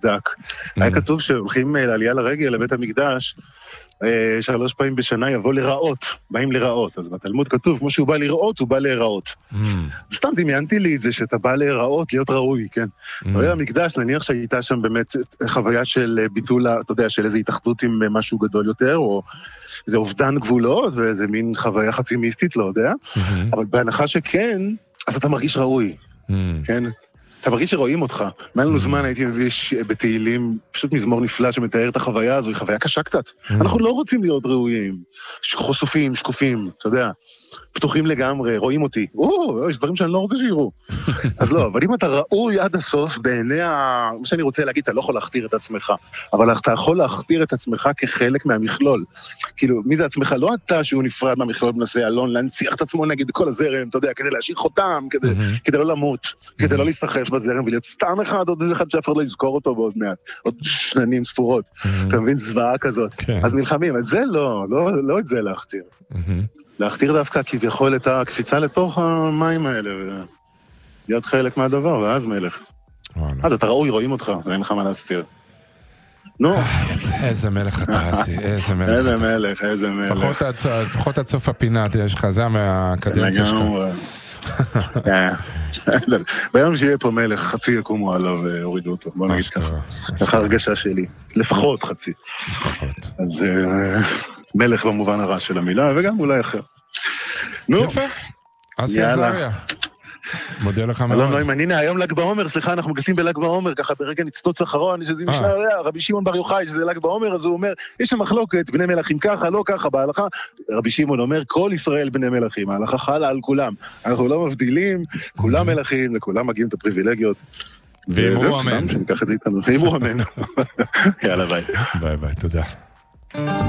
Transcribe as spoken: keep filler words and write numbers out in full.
דק. היה כתוב שהולכים לעלייה לרגל לבית המקדש, שלוש פעמים בשנה יבוא לראות, באים לראות. אז בתלמוד כתוב, כמו שהוא בא לראות, הוא בא להיראות. סתם דמיינתי לי את זה, שאתה בא להיראות, להיות ראוי, כן? אתה רואה למקדש, נניח שהייתה שם באמת חוויה של ביטול, אתה יודע, של איזו התאחדות עם משהו גדול יותר, או איזה אובדן גבולות, ואיזה מין חוויה חצי מיסטית, לא יודע. אבל בהנחה שכן, אז אתה מרגיש ראוי, כן? אתה מרגיש שרואים אותך. מעל לנו זמן הייתי מביא בתהילים, פשוט מזמור נפלא שמתאר את החוויה הזו, היא חוויה קשה קצת. אנחנו לא רוצים להיות ראויים, חשופים, שקופים, אתה יודע, פתוחים לגמרי, רואים אותי. או, יש דברים שאני לא רוצה שיראו. אז לא, אבל אם אתה ראוי עד הסוף, בעיני ה... מה שאני רוצה להגיד, אתה לא יכול להכתיר את עצמך, אבל אתה יכול להכתיר את עצמך כחלק מהמכלול. כאילו, מי זה עצמך? לא אתה שהוא נפרד מהמכלול בנושא אלון, להנציח את עצמו נגד כל הזרם, אתה יודע, כדי להשאיר חותם, כדי, כדי לא למות, כדי לא להיסחף בזרם, ולהיות סתם אחד, עוד אחד שאף אחד לא יזכור אותו בעוד מעט, עוד שנים ספורות. אתה מבין, זוועה כזאת. אז נלחמים, אז זה לא, לא, לא את זה להכתיר. להכתיר דווקא כביכול את הקפיצה לתוך המים האלה, ולהיות חלק מהדבר, ואז מלך. אז אתה ראוי, רואים אותך, ואין לך מה להסתיר. נו. איזה מלך אתה, אסי, איזה מלך. איזה מלך, איזה מלך. לפחות עד סוף הפינה, יש לך, זה מהקדנציה שלך. ביום שיהיה פה מלך, חצי יקומו עליו והורידו אותו, בוא נגיד ככה. ככה הרגשה שלי, לפחות חצי. אז מלך במובן הרע של המילה, וגם אולי אחר. נו. יפה. אסי עזריה. מודה לך מאוד. אלון נוימן, הנה היום ל"ג בעומר, סליחה, אנחנו מגסים בל"ג בעומר, ככה ברגע נצטוץ אחרון, שזה משנה, רבי שמעון בר יוחאי, שזה ל"ג בעומר, אז הוא אומר, יש שם מחלוקת, בני מלכים ככה, לא ככה, בהלכה, רבי שמעון אומר, כל ישראל בני מלכים, ההלכה חלה על כולם, אנחנו לא מבדילים, כולם מלכים, לכולם מגיעים את הפריבילגיות. ואמרו אמן. שניקח את זה איתנו, ואמרו אמן. יאללה, ביי. ביי ביי, תודה.